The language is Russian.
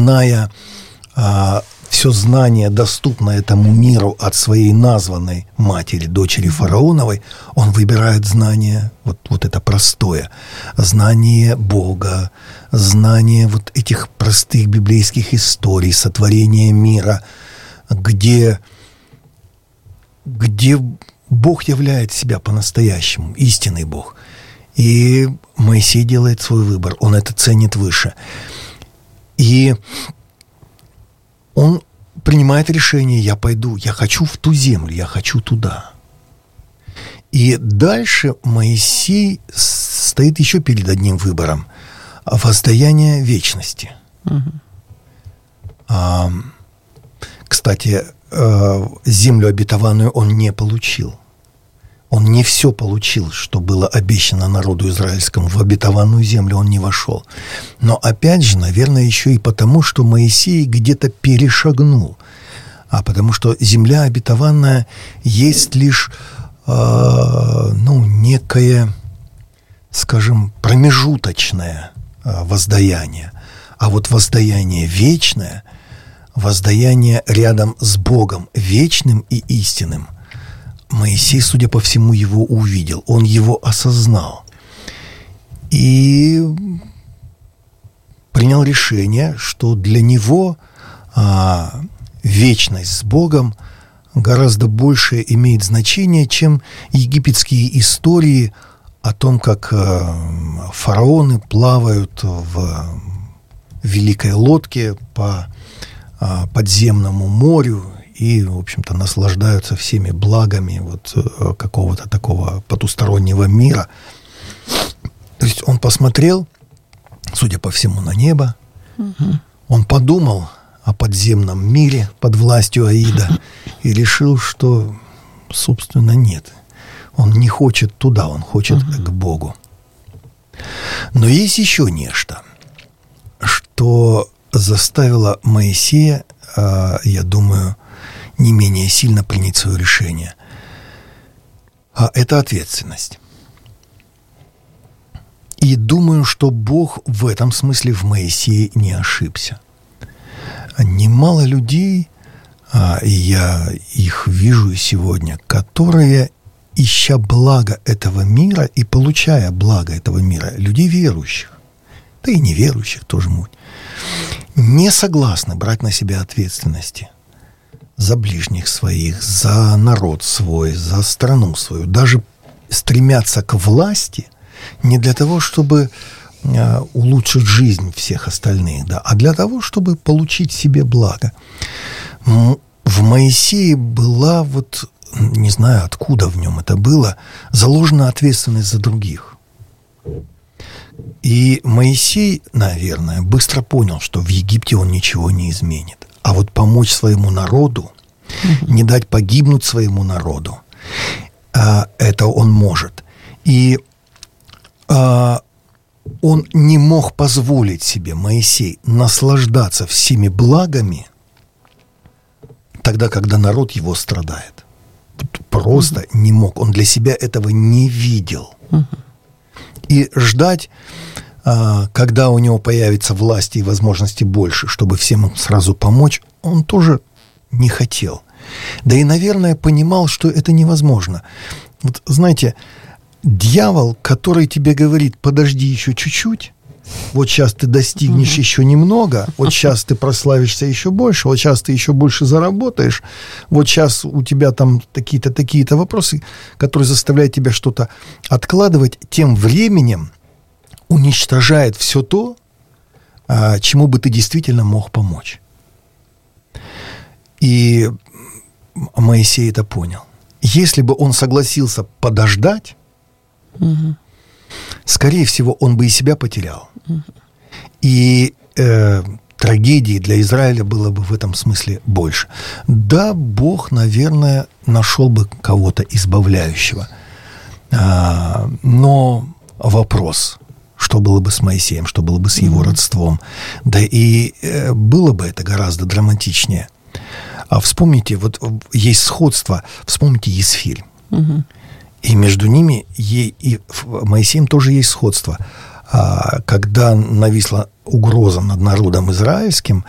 зная все знание, доступное этому миру от своей названной матери, дочери фараоновой, он выбирает знание, вот это простое, знание Бога, знание вот этих простых библейских историй, сотворения мира, где Бог являет себя по-настоящему, истинный Бог. И Моисей делает свой выбор, он это ценит выше. И он принимает решение: я пойду, я хочу в ту землю, я хочу туда. И дальше Моисей стоит еще перед одним выбором: воздаяние вечности. Кстати, землю обетованную он не получил. Он не все получил, что было обещано народу израильскому. В обетованную землю он не вошел. Но опять же, наверное, еще и потому, что Моисей где-то перешагнул. А потому что земля обетованная есть лишь некое, скажем, промежуточное воздаяние. А вот воздаяние вечное, воздаяние рядом с Богом, вечным и истинным, Моисей, судя по всему, его увидел, он его осознал и принял решение, что для него вечность с Богом гораздо больше имеет значение, чем египетские истории о том, как фараоны плавают в великой лодке по подземному морю и, в общем-то, наслаждаются всеми благами вот какого-то такого потустороннего мира. То есть он посмотрел, судя по всему, на небо. Он подумал о подземном мире под властью Аида и решил, что, собственно, нет. Он не хочет туда, он хочет к Богу. Но есть еще нечто, что заставило Моисея, я думаю, не менее сильно принять свое решение. А это ответственность. И думаю, что Бог в этом смысле в Моисее не ошибся. Немало людей, и я их вижу сегодня, которые, ища благо этого мира и получая благо этого мира, людей верующих, да и неверующих тоже, не согласны брать на себя ответственности за ближних своих, за народ свой, за страну свою, даже стремятся к власти не для того, чтобы улучшить жизнь всех остальных, да, а для того, чтобы получить себе благо. В Моисее была не знаю, откуда в нем это было, заложена ответственность за других. И Моисей, наверное, быстро понял, что в Египте он ничего не изменит. А вот помочь своему народу, не дать погибнуть своему народу, это он может. И он не мог позволить себе, Моисей, наслаждаться всеми благами тогда, когда народ его страдает. Просто не мог. Он для себя этого не видел. И ждать, когда у него появится власти и возможности больше, чтобы всем им сразу помочь, он тоже не хотел. Да и, наверное, понимал, что это невозможно. Вот знаете, дьявол, который тебе говорит: подожди еще чуть-чуть, вот сейчас ты достигнешь еще немного, вот сейчас ты прославишься еще больше, вот сейчас ты еще больше заработаешь, вот сейчас у тебя там такие-то вопросы, которые заставляют тебя что-то откладывать, тем временем уничтожает все то, чему бы ты действительно мог помочь. И Моисей это понял. Если бы он согласился подождать, скорее всего, он бы и себя потерял. И трагедии для Израиля было бы в этом смысле больше. Да, Бог, наверное, нашел бы кого-то избавляющего. Но вопрос, что было бы с Моисеем, что было бы с его родством. Да и было бы это гораздо драматичнее. А вспомните, вот есть сходство, вспомните Есфирь. И между ними и Моисеем тоже есть сходство. Когда нависла угроза над народом израильским,